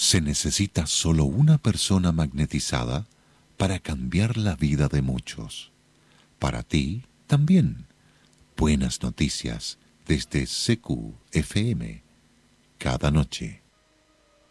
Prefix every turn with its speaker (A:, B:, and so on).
A: Se necesita solo una persona magnetizada para cambiar la vida de muchos. Para ti también. Buenas noticias desde CQFM. Cada noche.